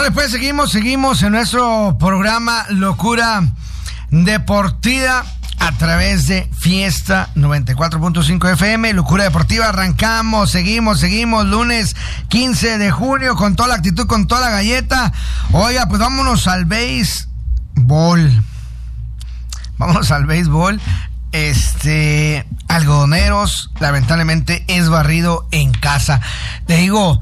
Después seguimos en nuestro programa Locura Deportiva a través de Fiesta 94.5 FM, Locura Deportiva. Arrancamos, seguimos, lunes 15 de junio con toda la actitud, con toda la galleta. Oiga, pues vámonos al béisbol. Algodoneros, lamentablemente, es barrido en casa. Te digo,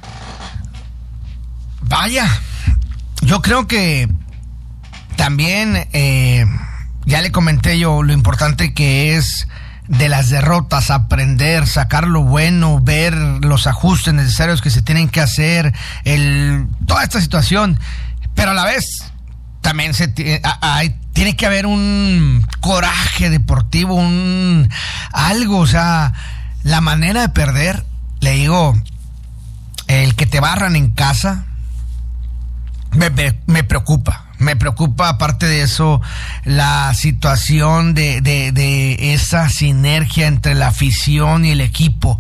vaya, yo creo que también, ya le comenté yo lo importante que es de las derrotas, aprender, sacar lo bueno, ver los ajustes necesarios que se tienen que hacer, toda esta situación, pero a la vez también tiene que haber un coraje deportivo, algo, o sea, la manera de perder, le digo, el que te barran en casa, me preocupa. Me preocupa, aparte de eso, la situación de esa sinergia entre la afición y el equipo.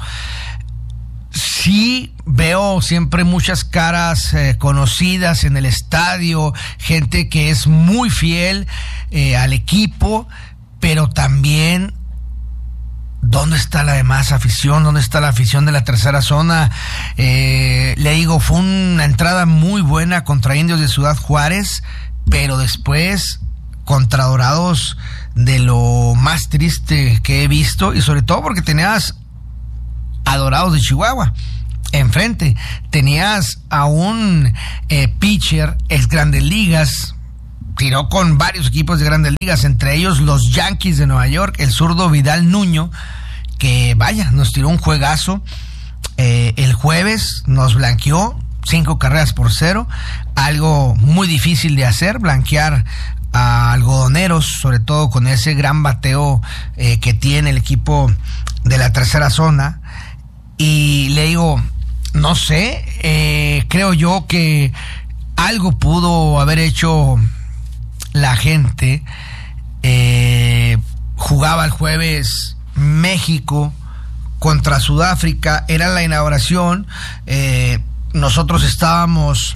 Sí veo siempre muchas caras conocidas en el estadio, gente que es muy fiel al equipo, pero también, ¿dónde está la demás afición? ¿Dónde está la afición de la tercera zona? Le digo, fue una entrada muy buena contra Indios de Ciudad Juárez, pero después contra Dorados, de lo más triste que he visto, y sobre todo porque tenías a Dorados de Chihuahua enfrente, tenías a un pitcher ex Grandes Ligas, tiró con varios equipos de Grandes Ligas, entre ellos los Yankees de Nueva York, el zurdo Vidal Nuño, que vaya, nos tiró un juegazo. El jueves nos blanqueó 5-0, algo muy difícil de hacer, blanquear a Algodoneros, sobre todo con ese gran bateo que tiene el equipo de la tercera zona. Y le digo, no sé, creo yo que algo pudo haber hecho la gente. Jugaba el jueves México contra Sudáfrica, era la inauguración. Nosotros estábamos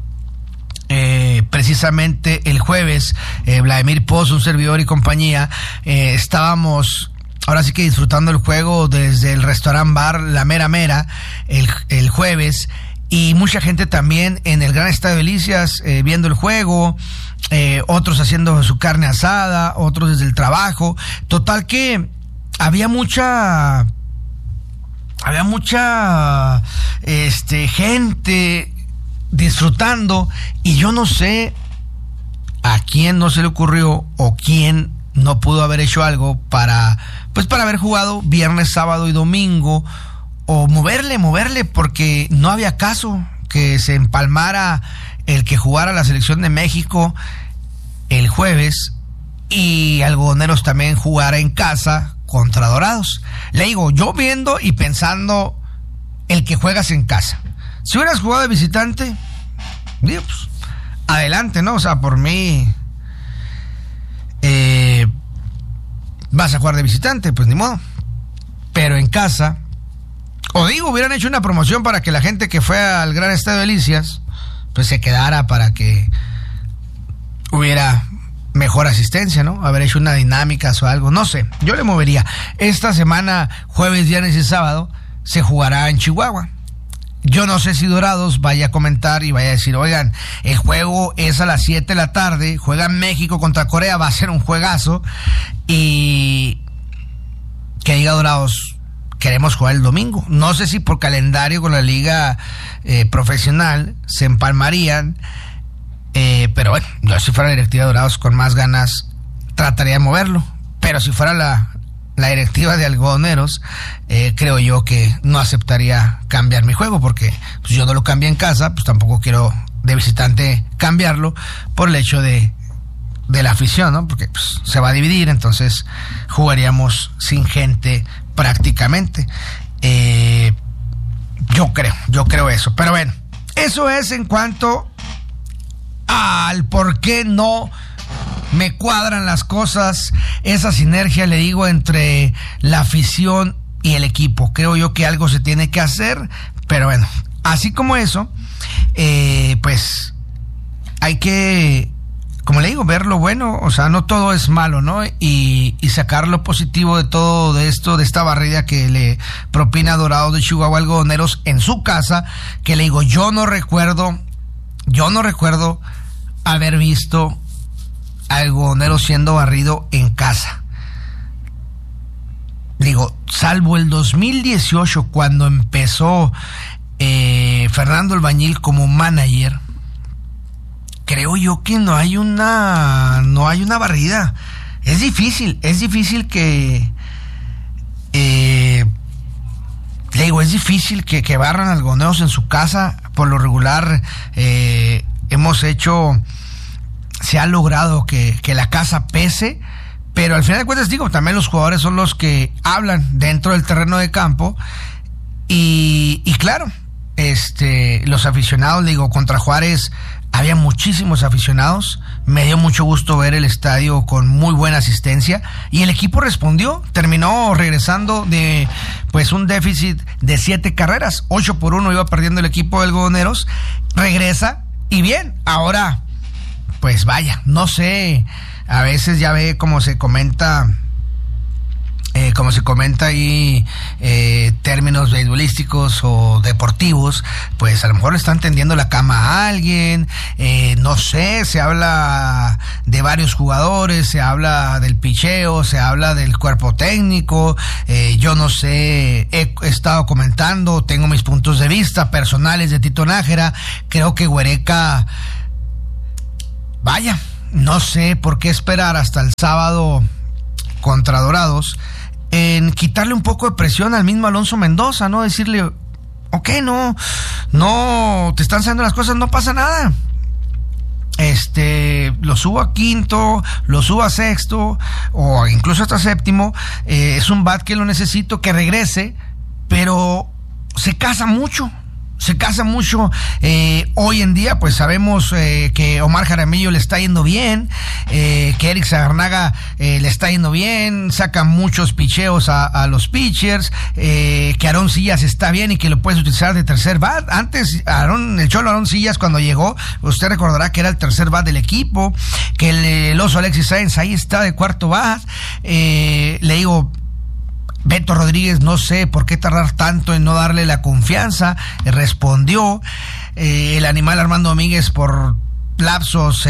precisamente el jueves, Vladimir Pozo, un servidor y compañía, estábamos ahora sí que disfrutando el juego desde el restaurant bar La Mera Mera el jueves, y mucha gente también en el Gran Estadio Delicias viendo el juego, otros haciendo su carne asada, otros desde el trabajo. Total que había mucha gente disfrutando, y yo no sé a quién no se le ocurrió o quién no pudo haber hecho algo para haber jugado viernes, sábado y domingo, o moverle, porque no había caso que se empalmara el que jugara la selección de México el jueves y Algodoneros también jugara en casa contra Dorados. Le digo, yo viendo y pensando, el que juegas en casa, si hubieras jugado de visitante, digo, pues, adelante, ¿no? O sea, por mí, vas a jugar de visitante, pues ni modo. Pero en casa, o digo, hubieran hecho una promoción para que la gente que fue al Gran Estadio Delicias, pues se quedara, para que hubiera mejor asistencia, ¿no? Haber hecho una dinámica o algo, no sé, yo le movería. Esta semana, jueves, viernes y sábado, se jugará en Chihuahua. Yo no sé si Dorados vaya a comentar y vaya a decir, oigan, el juego es a las 7 de la tarde, juega México contra Corea, va a ser un juegazo, y que diga Dorados, queremos jugar el domingo. No sé si por calendario con la liga profesional se empalmarían, pero bueno, yo si fuera la directiva de Dorados, con más ganas trataría de moverlo, pero si fuera la directiva de Algodoneros, creo yo que no aceptaría cambiar mi juego, porque pues, yo no lo cambié en casa, pues tampoco quiero de visitante cambiarlo por el hecho de la afición, ¿no? Porque pues, se va a dividir, entonces jugaríamos sin gente prácticamente. Yo creo eso, pero bueno, eso es en cuanto al por qué no me cuadran las cosas, esa sinergia, le digo, entre la afición y el equipo. Creo yo que algo se tiene que hacer, pero bueno, así como eso, pues hay que, como le digo, ver lo bueno, o sea, no todo es malo, ¿no? Y sacar lo positivo de todo de esto, de esta barrida que le propina Dorados de Chihuahua Algodoneros en su casa, que le digo, yo no recuerdo haber visto Algodoneros siendo barrido en casa. Digo, salvo el 2018 cuando empezó Fernando Albañil como manager, creo yo que no hay una barrida. Es difícil que le digo, es difícil que barran Algodoneros en su casa. Por lo regular se ha logrado que la casa pese, pero al final de cuentas, digo, también los jugadores son los que hablan dentro del terreno de campo y claro, los aficionados, digo, contra Juárez había muchísimos aficionados, me dio mucho gusto ver el estadio con muy buena asistencia y el equipo respondió, terminó regresando de pues un déficit de 7 carreras, 8-1 iba perdiendo el equipo de Algodoneros, regresa y bien, ahora pues vaya, no sé, a veces ya ve como se comenta ahí términos beisbolísticos o deportivos, pues a lo mejor le están tendiendo la cama a alguien, no sé, se habla de varios jugadores, se habla del picheo, se habla del cuerpo técnico, yo no sé, he estado comentando, tengo mis puntos de vista personales de Tito Nájera, creo que Huereca, vaya, no sé por qué esperar hasta el sábado contra Dorados en quitarle un poco de presión al mismo Alonso Mendoza, ¿no? Decirle, ok, no, te están saliendo las cosas, no pasa nada. Lo subo a quinto, lo subo a sexto, o incluso hasta séptimo. Es un bat que lo necesito, que regrese, pero se casa mucho. Hoy en día pues sabemos que Omar Jaramillo le está yendo bien, que Eric Sagarnaga le está yendo bien, saca muchos picheos a los pitchers, que Aarón Sillas está bien y que lo puedes utilizar de tercer bat. Antes el Cholo Aarón Sillas, cuando llegó, usted recordará que era el tercer bat del equipo, que el oso Alexis Sáenz ahí está de cuarto bat. Le digo, Beto Rodríguez, no sé por qué tardar tanto en no darle la confianza, respondió. El animal Armando Domínguez por lapsos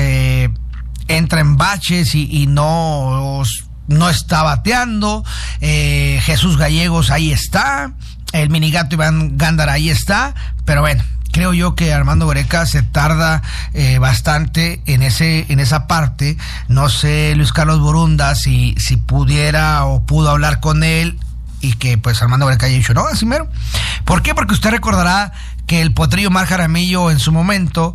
entra en baches y no está bateando. Jesús Gallegos ahí está, el minigato Iván Gándara ahí está, pero bueno, creo yo que Armando Huereca se tarda bastante en esa parte. No sé, Luis Carlos Borunda, si pudiera o pudo hablar con él y que pues Armando Huereca haya dicho, no, así mero. ¿Por qué? Porque usted recordará que el potrillo Omar Jaramillo en su momento,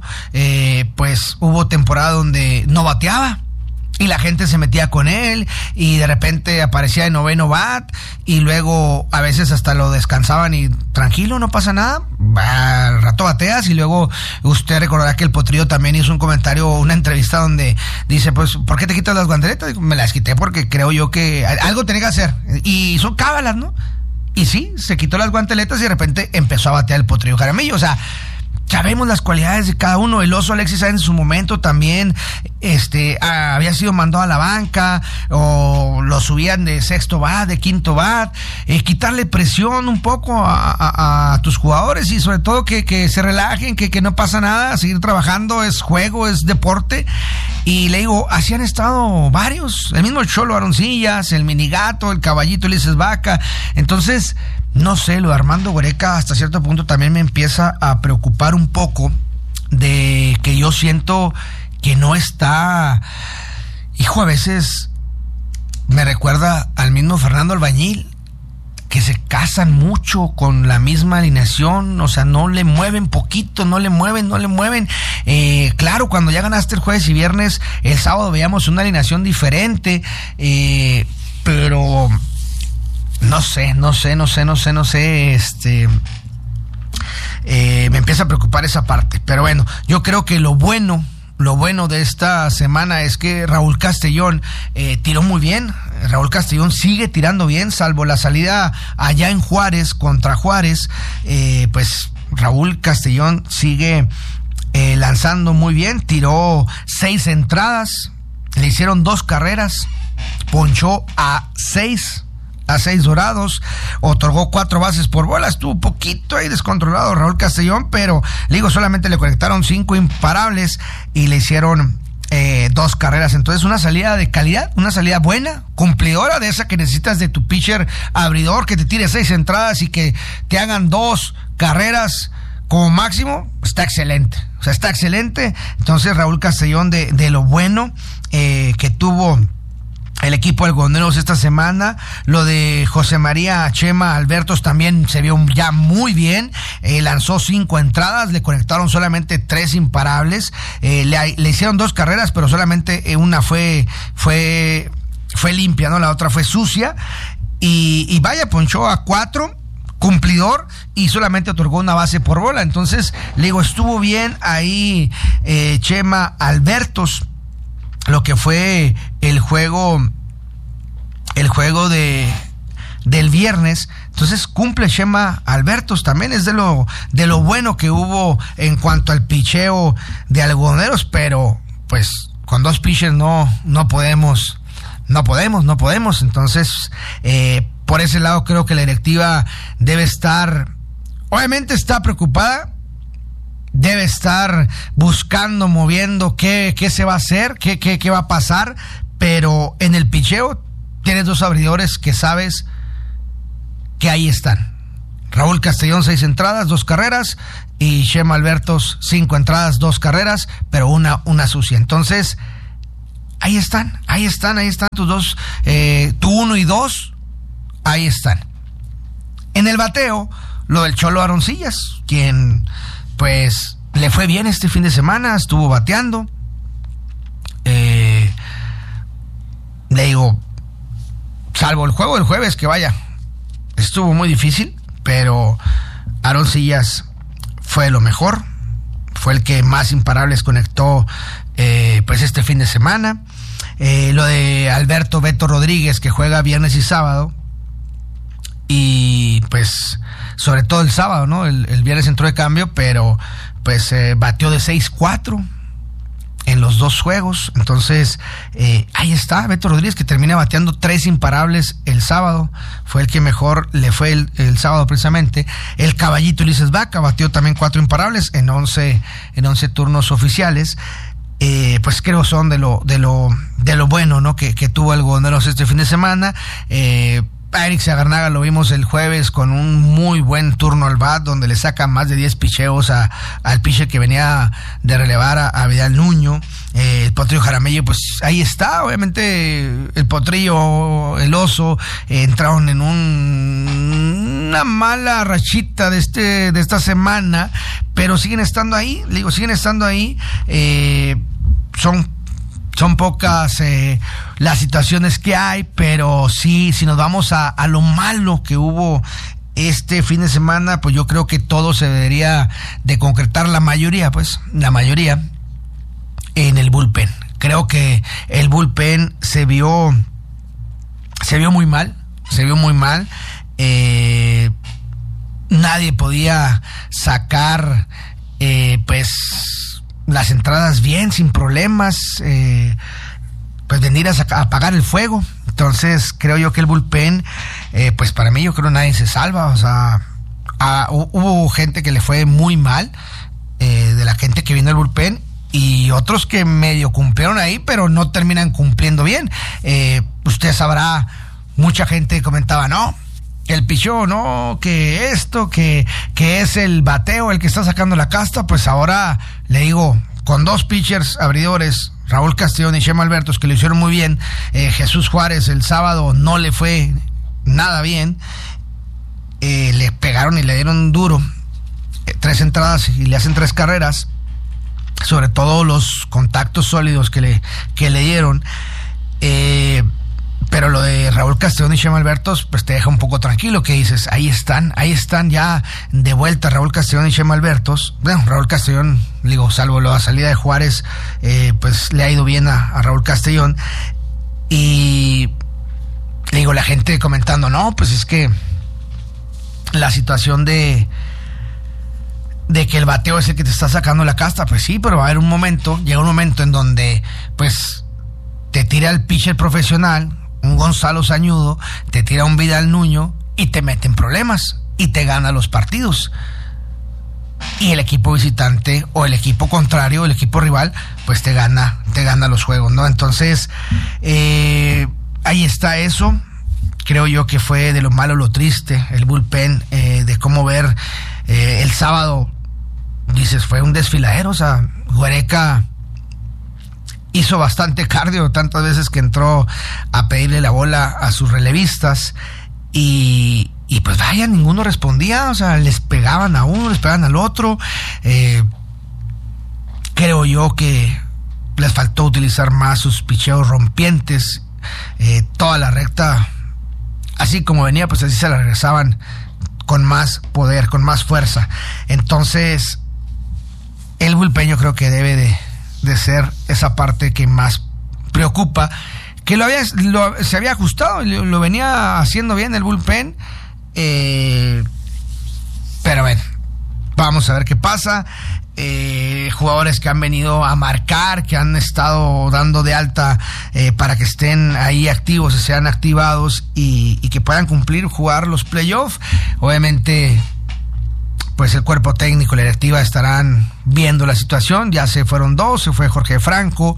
pues hubo temporada donde no bateaba y la gente se metía con él y de repente aparecía de noveno bat y luego a veces hasta lo descansaban y tranquilo, no pasa nada, al rato bateas. Y luego usted recordará que el potrillo también hizo un comentario, una entrevista donde dice, pues, ¿por qué te quitas las guanteletas? Digo, me las quité porque creo yo que algo tenía que hacer y son cábalas, ¿no? Y sí, se quitó las guanteletas y de repente empezó a batear el potrillo Jaramillo. O sea, sabemos las cualidades de cada uno. El oso Alexis Sáenz en su momento también había sido mandado a la banca o lo subían de sexto bat, de quinto bat. Quitarle presión un poco a tus jugadores y sobre todo que se relajen, que no pasa nada, seguir trabajando, es juego, es deporte. Y le digo, así han estado varios, el mismo Cholo Aroncillas, el Minigato, el Caballito Ulises Vaca. Entonces, no sé, lo de Armando Huereca hasta cierto punto también me empieza a preocupar un poco, de que yo siento que no está, hijo, a veces me recuerda al mismo Fernando Albañil, que se casan mucho con la misma alineación, o sea, no le mueven poquito, no le mueven. Claro, cuando ya ganaste el jueves y viernes, el sábado veíamos una alineación diferente, pero no sé, me empieza a preocupar esa parte. Pero bueno, yo creo que lo bueno de esta semana es que Raúl Castellón tiró muy bien. Raúl Castellón sigue tirando bien, salvo la salida allá en Juárez, contra Juárez. Pues Raúl Castellón sigue lanzando muy bien, tiró 6 entradas, le hicieron 2 carreras, ponchó a 6 Dorados, otorgó 4 bases por bola, estuvo un poquito ahí descontrolado Raúl Castellón, pero solamente le conectaron 5 imparables y le hicieron 2 carreras. Entonces una salida de calidad, una salida buena, cumplidora, de esa que necesitas de tu pitcher abridor, que te tire 6 entradas y que te hagan 2 carreras como máximo. Está excelente, está excelente. Entonces Raúl Castellón, de lo bueno que tuvo el equipo de algodoneros esta semana. Lo de José María Chema Albertos también se vio ya muy bien, lanzó 5 entradas, le conectaron solamente 3 imparables, le hicieron 2 carreras, pero solamente una fue limpia, ¿no? La otra fue sucia, y vaya, ponchó a 4, cumplidor, y solamente otorgó 1 base por bola. Entonces, estuvo bien ahí Chema Albertos. Lo que fue el juego del viernes. Entonces cumple Chema Albertos, también es de lo bueno que hubo en cuanto al picheo de algodoneros, pero pues con 2 pitchers no podemos. Entonces por ese lado creo que la directiva debe estar, obviamente está preocupada, debe estar buscando, moviendo qué se va a hacer, qué va a pasar, pero en el picheo tienes 2 abridores que sabes que ahí están. Raúl Castellón, 6 entradas, 2 carreras, y Chema Albertos, 5 entradas, 2 carreras, pero una sucia. Entonces, ahí están tus 2, tu 1 y 2, ahí están. En el bateo, lo del Cholo Aroncillas, quien pues le fue bien este fin de semana, estuvo bateando. Salvo el juego del jueves, que vaya, estuvo muy difícil, pero Aroncillas fue lo mejor, fue el que más imparables conectó pues este fin de semana. Lo de Alberto Beto Rodríguez, que juega viernes y sábado, y pues sobre todo el sábado, ¿no? El viernes entró de cambio, pero pues batió de 6-4 en los 2 juegos. Entonces ahí está Beto Rodríguez, que termina bateando 3 imparables el sábado, fue el que mejor le fue el sábado precisamente. El caballito Ulises Vaca batió también 4 imparables en 11 turnos oficiales. Pues creo son de lo bueno, ¿no? que tuvo Algodoneros este fin de semana. A Eric Sagarnaga lo vimos el jueves con un muy buen turno al bat, donde le saca más de 10 picheos al pitcher que venía de relevar a Vidal Nuño. El Potrillo Jaramillo, pues ahí está. Obviamente el Potrillo, el Oso, entraron en una mala rachita de esta semana, pero siguen estando ahí. Siguen estando ahí. Son pocas las situaciones que hay, pero sí, si nos vamos a lo malo que hubo este fin de semana, pues yo creo que todo se debería de concretar, la mayoría en el bullpen. Creo que el bullpen se vio muy mal, nadie podía sacar pues las entradas bien, sin problemas, pues venir a apagar el fuego. Entonces creo yo que el bullpen, pues para mí yo creo nadie se salva. O sea, hubo gente que le fue muy mal, de la gente que vino al bullpen, y otros que medio cumplieron ahí, pero no terminan cumpliendo bien. Usted sabrá, mucha gente comentaba, no, el pichó, no, que esto, que es el bateo el que está sacando la casta. Pues ahora le digo, con 2 pitchers abridores, Raúl Castellón y Chema Albertos, que lo hicieron muy bien. Jesús Juárez el sábado no le fue nada bien, le pegaron y le dieron duro, 3 entradas y le hacen 3 carreras, sobre todo los contactos sólidos que le dieron. Pero lo de Raúl Castellón y Chema Albertos, pues te deja un poco tranquilo, que dices, ahí están ya de vuelta Raúl Castellón y Chema Albertos. Bueno, Raúl Castellón, salvo la salida de Juárez, pues le ha ido bien a Raúl Castellón. Y la gente comentando, no, pues es que la situación de de que el bateo es el que te está sacando la casta. Pues sí, pero va a haber llega un momento en donde pues te tira el pitcher profesional, un Gonzalo Sañudo, te tira un Vidal Nuño y te mete en problemas y te gana los partidos. Y el equipo visitante o el equipo contrario, el equipo rival, pues te gana los juegos, ¿no? Entonces, ahí está eso. Creo yo que fue de lo malo lo triste, el bullpen, de cómo ver el sábado, dices, fue un desfiladero. O sea, Huereca hizo bastante cardio, tantas veces que entró a pedirle la bola a sus relevistas y pues vaya, ninguno respondía. O sea, les pegaban a uno, les pegaban al otro. Creo yo que les faltó utilizar más sus picheos rompientes. Toda la recta, así como venía, pues así se la regresaban con más poder, con más fuerza. Entonces, el bullpen yo creo que debe de ser esa parte que más preocupa, que se había ajustado, lo venía haciendo bien el bullpen, pero bueno, vamos a ver qué pasa. Jugadores que han venido a marcar, que han estado dando de alta para que estén ahí activos, se sean activados y que puedan jugar los playoffs. Obviamente, pues el cuerpo técnico y la directiva estarán viendo la situación. Ya se fueron dos, se fue Jorge Franco,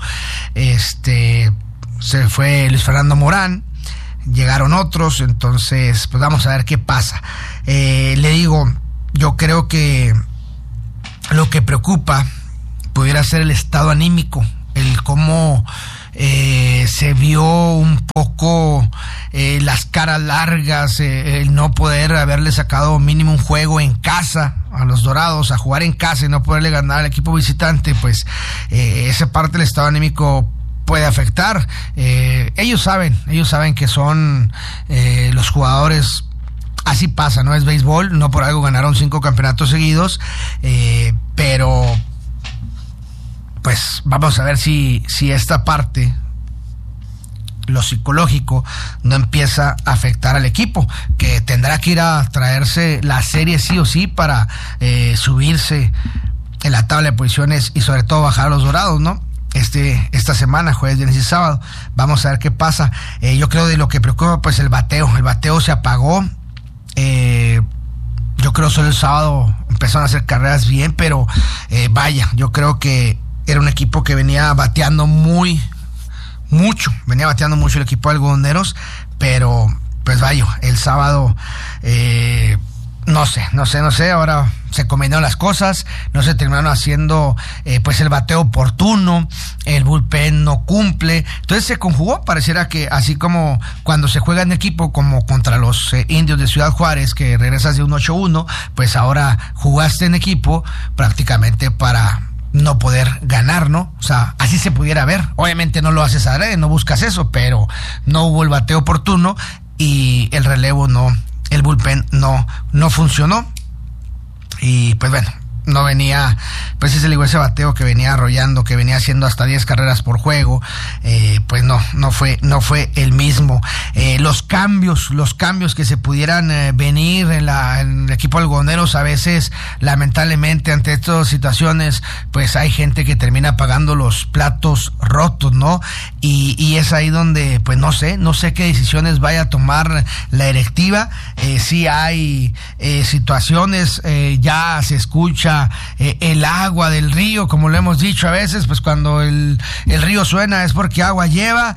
se fue Luis Fernando Morán, llegaron otros. Entonces pues vamos a ver qué pasa. Le digo, yo creo que lo que preocupa pudiera ser el estado anímico, el cómo se vio un poco las caras largas, el no poder haberle sacado mínimo un juego en casa a los Dorados, a jugar en casa y no poderle ganar al equipo visitante. Pues esa parte del estado anímico puede afectar. Ellos saben que son los jugadores. Así pasa, ¿no? Es béisbol, no por algo ganaron 5 campeonatos seguidos, pero pues vamos a ver si esta parte, lo psicológico, no empieza a afectar al equipo, que tendrá que ir a traerse la serie sí o sí para subirse en la tabla de posiciones y sobre todo bajar a los Dorados, ¿no? Esta semana, jueves, viernes y sábado. Vamos a ver qué pasa. Yo creo de lo que preocupa, pues el bateo se apagó. Yo creo solo el sábado empezaron a hacer carreras bien, pero vaya, yo creo que era un equipo que venía bateando mucho el equipo de Algodoneros, pero pues vaya, el sábado no sé, ahora se combinaron las cosas, no se terminaron haciendo pues el bateo oportuno, el bullpen no cumple, entonces se conjugó. Pareciera que así como cuando se juega en equipo como contra los Indios de Ciudad Juárez, que regresas de un 8-1, pues ahora jugaste en equipo prácticamente para no poder ganar, ¿no? O sea, así se pudiera ver. Obviamente no lo haces adrede, no buscas eso, pero no hubo el bateo oportuno y el relevo el bullpen no funcionó. Y pues bueno, no venía, pues ese bateo que venía arrollando, que venía haciendo hasta 10 carreras por juego, pues no fue el mismo. Los cambios que se pudieran venir en el equipo algodoneros, a veces lamentablemente ante estas situaciones pues hay gente que termina pagando los platos rotos, ¿no? Y es ahí donde pues no sé qué decisiones vaya a tomar la directiva. Sí hay situaciones, ya se escucha el agua del río, como lo hemos dicho a veces, pues cuando el río suena es porque agua lleva.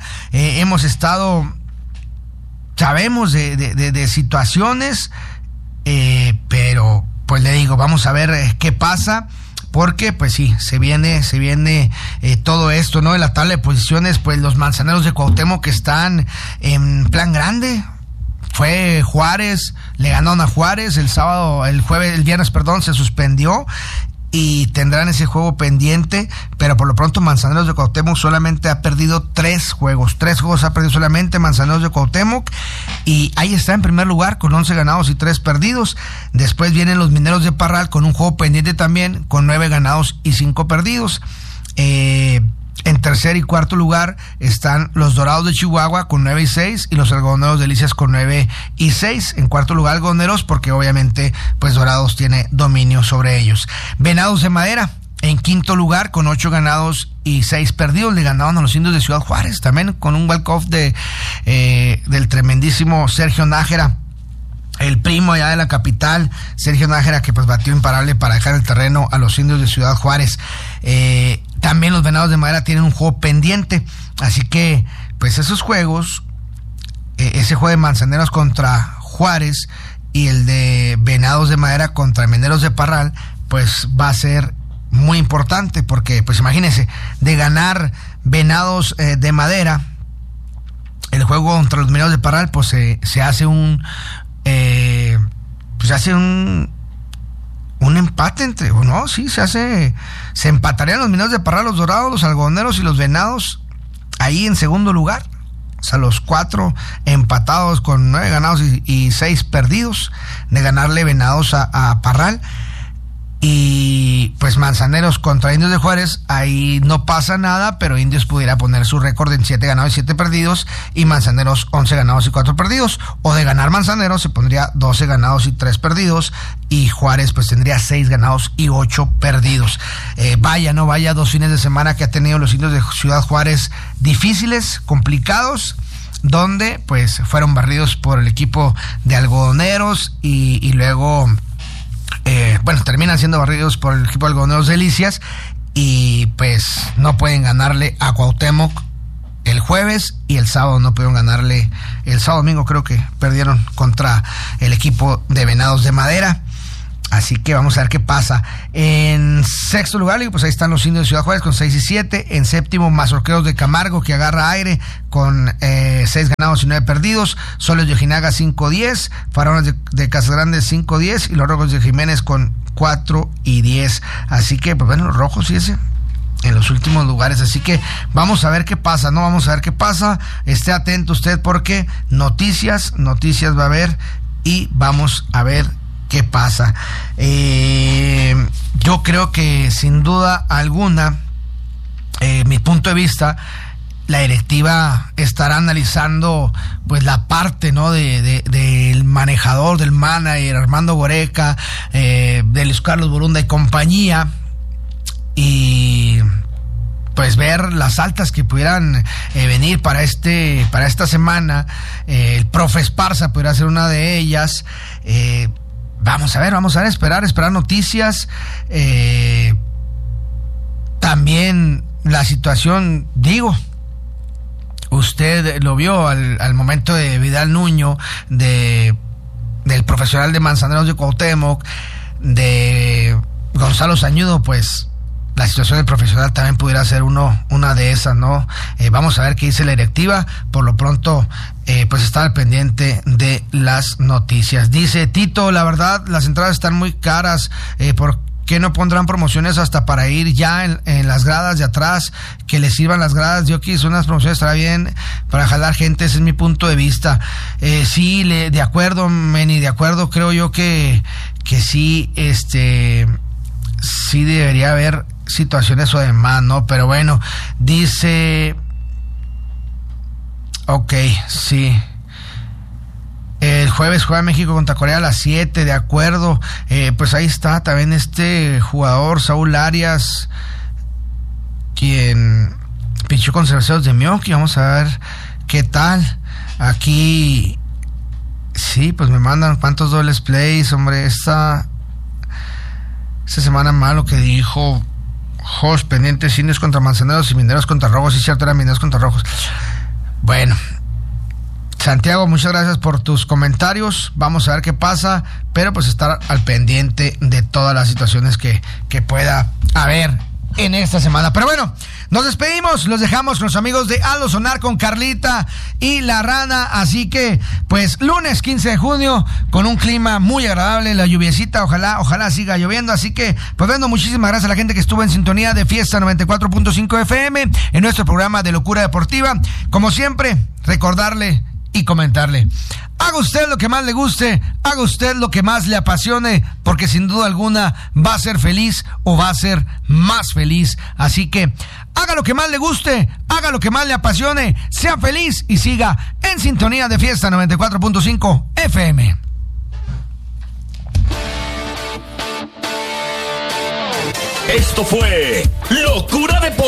Sabemos de situaciones, pero pues le digo, vamos a ver qué pasa, porque pues sí, se viene todo esto, ¿no? En la tabla de posiciones, pues los Manzaneros de Cuauhtémoc que están en plan grande. Fue Juárez, le ganaron a Juárez el viernes, se suspendió y tendrán ese juego pendiente, pero por lo pronto Manzaneros de Cuauhtémoc solamente ha perdido 3 juegos ha perdido solamente Manzaneros de Cuauhtémoc, y ahí está en primer lugar con 11 ganados y 3 perdidos. Después vienen los Mineros de Parral con un juego pendiente también, con 9 ganados y 5 perdidos. En tercer y cuarto lugar están los Dorados de Chihuahua con 9 y 6 y los Algodoneros de Delicias con 9 y 6. En cuarto lugar Algodoneros, porque obviamente pues Dorados tiene dominio sobre ellos. Venados de Madera en quinto lugar con 8 ganados y 6 perdidos. Le ganaron a los Indios de Ciudad Juárez, también con un walk-off del tremendísimo Sergio Nájera, el primo allá de la capital, Sergio Nájera, que pues batió imparable para dejar el terreno a los Indios de Ciudad Juárez. También los Venados de Madera tienen un juego pendiente, así que pues esos juegos, ese juego de Manzaneros contra Juárez y el de Venados de Madera contra Mineros de Parral, pues va a ser muy importante, porque pues imagínense, de ganar Venados de Madera, el juego contra los Mineros de Parral, pues se hace un empate entre, no, sí, se empatarían los Mineros de Parral, los Dorados, los Algodoneros y los Venados ahí en segundo lugar. O sea, los 4 empatados con 9 ganados y 6 perdidos, de ganarle Venados a Parral. Y pues Manzaneros contra Indios de Juárez, ahí no pasa nada, pero Indios pudiera poner su récord en 7 ganados y 7 perdidos, y Manzaneros 11 ganados y 4 perdidos. O de ganar Manzaneros se pondría 12 ganados y 3 perdidos, y Juárez pues tendría 6 ganados y 8 perdidos. Vaya 2 fines de semana que ha tenido los Indios de Ciudad Juárez difíciles, complicados, donde pues fueron barridos por el equipo de Algodoneros y luego terminan siendo barridos por el equipo de Algodoneros Delicias, y pues no pueden ganarle a Cuauhtémoc el jueves, y el sábado no pudieron ganarle, el sábado domingo creo que perdieron contra el equipo de Venados de Madera. Así que vamos a ver qué pasa. En sexto lugar, pues ahí están los Indios de Ciudad Juárez con 6 y 7. En séptimo, Mazorqueros de Camargo, que agarra aire con 6 ganados y 9 perdidos. Soles de Ojinaga 5-10. Faraones de Casagrande 5-10. Y los Rojos de Jiménez con 4 y 10. Así que, pues bueno, los Rojos, fíjese, en los últimos lugares. Así que vamos a ver qué pasa, ¿no? Vamos a ver qué pasa. Esté atento usted, porque noticias va a haber, y vamos a ver qué pasa. Yo creo que sin duda alguna, mi punto de vista, la directiva estará analizando pues la parte, ¿no?, del manejador, del manager Armando Goreca, de Luis Carlos Borunda y compañía, y pues ver las altas que pudieran venir para esta semana. El profe Esparza podría ser una de ellas. Vamos a ver, esperar noticias. También la situación, digo, usted lo vio al momento de Vidal Nuño, del profesional de Manzaneros de Cuauhtémoc, de Gonzalo Sañudo, pues la situación del profesional también pudiera ser una de esas, ¿no? Vamos a ver qué dice la directiva. Por lo pronto, pues estar al pendiente de las noticias. Dice Tito, la verdad, las entradas están muy caras. ¿Por qué no pondrán promociones hasta para ir ya en las gradas de atrás? Que les sirvan las gradas. Yo quise unas promociones, estará bien para jalar gente. Ese es mi punto de vista. Sí, de acuerdo, Meni, de acuerdo. Creo yo que sí, sí debería haber situaciones o demás, ¿no? Pero bueno, dice, ok, sí, el jueves juega México contra Corea a las 7, de acuerdo. Pues ahí está también este jugador, Saúl Arias, quien pichó con Cerveceros de Milwaukee. Vamos a ver qué tal. Aquí sí, pues me mandan cuántos dobles plays, hombre. Esta semana malo que dijo Jos, pendientes, Indios contra Manzaneros y Mineros contra Rojos. Sí, cierto, eran Mineros contra Rojos. Bueno, Santiago, muchas gracias por tus comentarios. Vamos a ver qué pasa, pero pues estar al pendiente de todas las situaciones que pueda haber en esta semana. Pero bueno, nos despedimos, los dejamos con los amigos de Hazlo Sonar con Carlita y La Rana. Así que, pues, lunes 15 de junio, con un clima muy agradable, la lluviecita, ojalá siga lloviendo. Así que, pues bueno, muchísimas gracias a la gente que estuvo en sintonía de Fiesta 94.5 FM en nuestro programa de Locura Deportiva. Como siempre, recordarle y comentarle: Haga usted lo que más le guste, haga usted lo que más le apasione, porque sin duda alguna va a ser feliz o va a ser más feliz. Así que haga lo que más le guste, haga lo que más le apasione, sea feliz y siga en sintonía de Fiesta 94.5 FM. Esto fue Locura Deportiva.